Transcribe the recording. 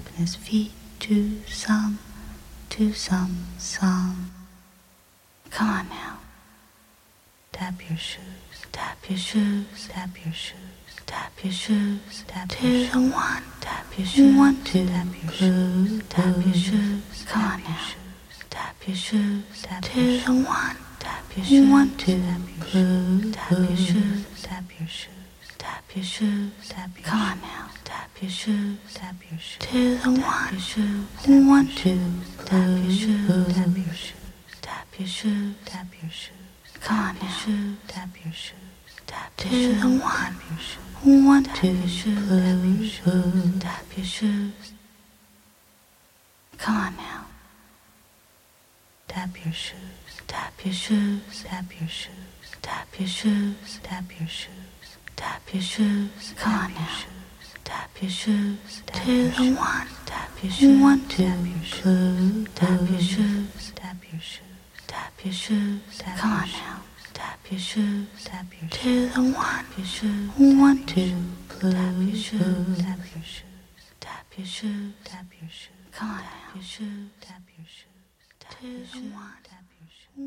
tapping his feet to some song. Come on now. Tap your shoes, tap your shoes, tap your shoes, tap your shoes, tap your shoes. One, tap your shoes, 1, 2, tap your shoes, tap your shoes. Come on now. Tap your shoes, tap your shoes. 1, tap your shoes, 1, 2, tap your shoes, tap your shoes, tap your shoes. Tap your shoes, tap your shoes. Come on now. Tap your shoes, tap your shoes. To the 1, 1, 2, tap your shoes, tap your shoes. Tap your shoes, tap your shoes. Come on now. Tap your shoes, tap your shoes. To the 1, 1, 2, tap your shoes, tap your shoes. Come on now. Tap your shoes, tap your shoes, tap your shoes, tap your shoes, tap your shoes. Tap your shoes, come on now. Tap your shoes, tap your shoes. 1, tap your shoes, 1, 2, tap your shoes, tap your shoes, tap your shoes, tap your shoes, come on now. Tap your shoes, tap your shoes. 1, your shoes, 1, 2, tap your shoes, tap your shoes, tap your shoes, tap your shoes. Come on now. Your shoes, tap your shoes, tap your shoes.